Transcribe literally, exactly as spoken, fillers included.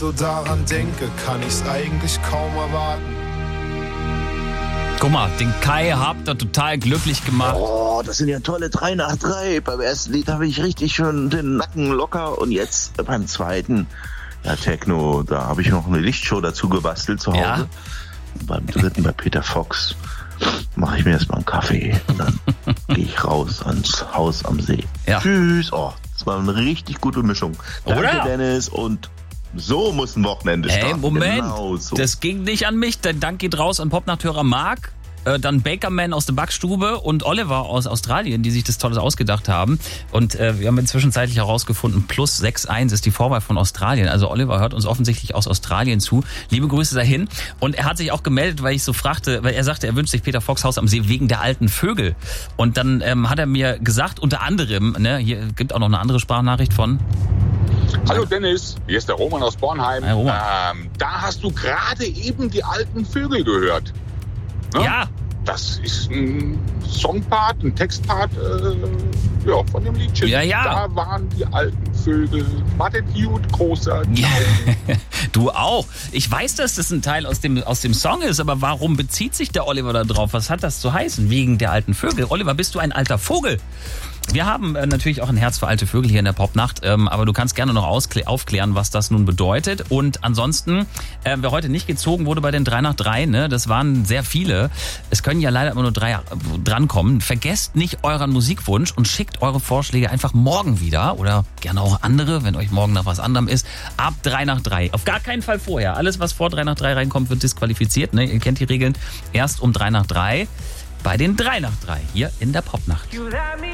So daran denke, kann ich's eigentlich kaum erwarten. Guck mal, den Kai habt ihr total glücklich gemacht. Oh, das sind ja tolle drei nach drei. Beim ersten Lied habe ich richtig schon den Nacken locker und jetzt beim zweiten, ja Techno, da habe ich noch eine Lichtshow dazu gebastelt zu Hause. Ja. Beim dritten, bei Peter Fox, mache ich mir erstmal einen Kaffee und dann gehe ich raus ans Haus am See. Ja. Tschüss. Oh, das war eine richtig gute Mischung. Danke, Oder? Dennis, und so muss ein Wochenende Hey, starten. Moment, Genau so. das ging nicht an mich. Der Dank geht raus an Popnachthörer Marc, äh, dann Bakerman aus der Backstube und Oliver aus Australien, die sich das Tolles ausgedacht haben. Und äh, wir haben inzwischen zeitlich herausgefunden, plus sechs eins ist die Vorwahl von Australien. Also Oliver hört uns offensichtlich aus Australien zu. Liebe Grüße dahin. Und er hat sich auch gemeldet, weil ich so fragte, weil er sagte, er wünscht sich Peter Fox Haus am See wegen der alten Vögel. Und dann ähm, hat er mir gesagt, unter anderem, ne, hier gibt auch noch eine andere Sprachnachricht von... Hallo Dennis, hier ist der Roman aus Bornheim. Hi, Roman. Ähm, da hast du gerade eben die alten Vögel gehört. Ne? Ja, Das ist ein Songpart, ein Textpart äh, ja, von dem Liedchen. Ja, ja. Da waren die alten Vögel. Wartet gut, großer. ja. Du auch. Ich weiß, dass das ein Teil aus dem, aus dem Song ist, aber warum bezieht sich der Oliver da drauf? Was hat das zu heißen? Wegen der alten Vögel. Oliver, bist du ein alter Vogel? Wir haben äh, natürlich auch ein Herz für alte Vögel hier in der Popnacht, ähm, aber du kannst gerne noch ausklä- aufklären, was das nun bedeutet. Und ansonsten, äh, wer heute nicht gezogen wurde bei den drei nach drei, ne, das waren sehr viele. Es können ja leider immer nur drei äh, drankommen. Vergesst nicht euren Musikwunsch und schickt eure Vorschläge einfach morgen wieder oder gerne auch andere, wenn euch morgen nach was anderem ist, ab drei nach drei. Auf gar keinen Fall vorher. Alles, was vor drei nach drei reinkommt, wird disqualifiziert. Ne? Ihr kennt die Regeln. Erst um drei nach drei bei den drei nach drei hier in der Popnacht.